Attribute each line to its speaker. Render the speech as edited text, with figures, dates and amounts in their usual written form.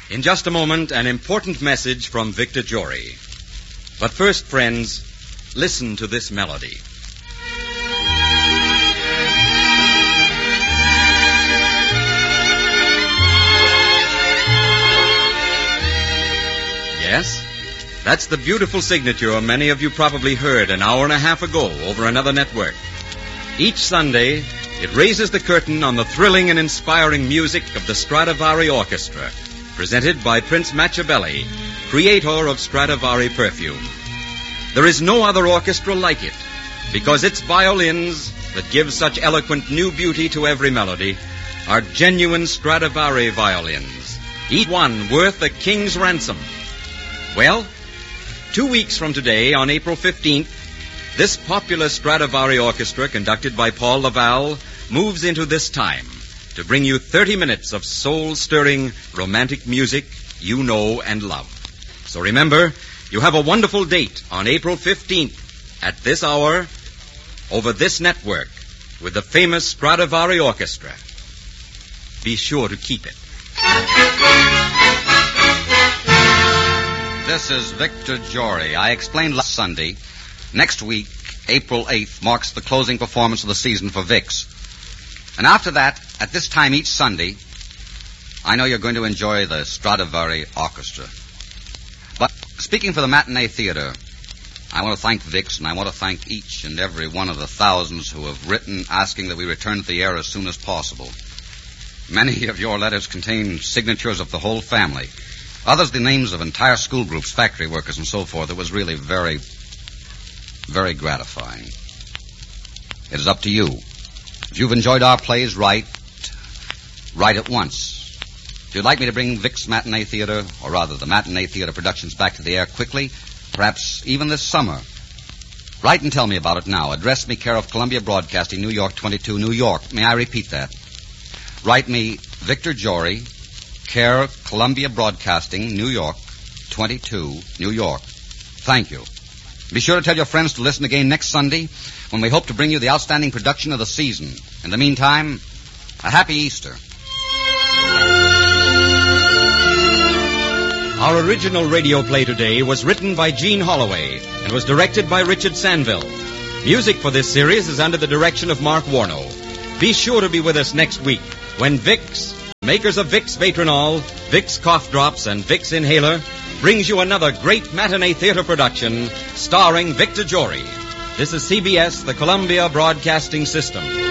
Speaker 1: In just a moment, an important message from Victor Jory. But first, friends, listen to this melody. Yes, that's the beautiful signature many of you probably heard an hour and a half ago over another network. Each Sunday, it raises the curtain on the thrilling and inspiring music of the Stradivari Orchestra, presented by Prince Machiavelli, creator of Stradivari perfume. There is no other orchestra like it, because its violins, that give such eloquent new beauty to every melody, are genuine Stradivari violins, each one worth a king's ransom. Well, 2 weeks from today, on April 15th, this popular Stradivari orchestra, conducted by Paul Laval, moves into this time to bring you 30 minutes of soul-stirring, romantic music you know and love. So remember, you have a wonderful date on April 15th at this hour over this network with the famous Stradivari Orchestra. Be sure to keep it.
Speaker 2: This is Victor Jory. I explained last Sunday. Next week, April 8th, marks the closing performance of the season for Vicks. And after that, at this time each Sunday, I know you're going to enjoy the Stradivari Orchestra. But speaking for the matinee theater, I want to thank Vicks, and I want to thank each and every one of the thousands who have written asking that we return to the air as soon as possible. Many of your letters contain signatures of the whole family. Others, the names of entire school groups, factory workers, and so forth. It was really very, very gratifying. It is up to you. If you've enjoyed our plays, write at once. If you'd like me to bring Vic's Matinee Theater, or rather the Matinee Theater productions, back to the air quickly, perhaps even this summer, write and tell me about it now. Address me care of Columbia Broadcasting, New York 22, New York. May I repeat that? Write me Victor Jory, care Columbia Broadcasting, New York 22, New York. Thank you. Be sure to tell your friends to listen again next Sunday when we hope to bring you the outstanding production of the season. In the meantime, a happy Easter.
Speaker 1: Our original radio play today was written by Gene Holloway and was directed by Richard Sanville. Music for this series is under the direction of Mark Warno. Be sure to be with us next week when Vicks, makers of Vicks Vatronol, Vicks Cough Drops, and Vicks Inhaler, brings you another great matinee theater production starring Victor Jory. This is CBS, the Columbia Broadcasting System.